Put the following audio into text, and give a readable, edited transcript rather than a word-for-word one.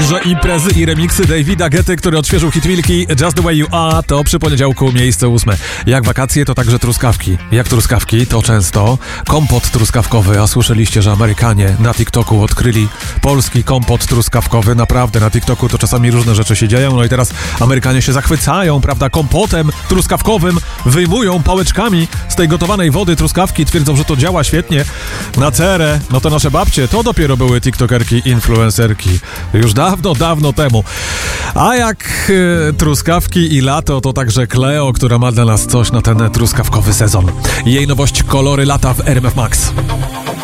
także imprezy i remiksy Davida Guetty, który odświeżył hit Milki Just The Way You Are, to przy poniedziałku miejsce 8. Jak wakacje, to także truskawki. Jak truskawki, to często kompot truskawkowy, a słyszeliście, że Amerykanie na TikToku odkryli polski kompot truskawkowy. Naprawdę, na TikToku to czasami różne rzeczy się dzieją, no i teraz Amerykanie się zachwycają, prawda, kompotem truskawkowym, wyjmują pałeczkami z tej gotowanej wody truskawki, twierdzą, że to działa świetnie na cerę. No to nasze babcie to dopiero były tiktokerki, influencerki. Już dawno temu. A jak truskawki i lato, to także Cleo, która ma dla nas coś na ten truskawkowy sezon. Jej nowość Kolory lata w RMF Max.